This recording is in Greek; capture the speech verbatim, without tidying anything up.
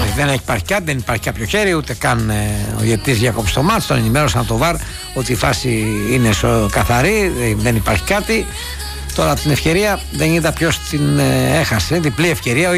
δεν υπάρχει κάτι, δεν υπάρχει κάποιο χέρι, ούτε καν ε, ο διαιτητής διακόψει το μάτς. Τον ενημέρωσαν το βαρ ότι η φάση είναι σο, καθαρή, δεν υπάρχει κάτι. Τώρα την ευκαιρία δεν είδα ποιος την ε, έχασε, διπλή ευκαιρία.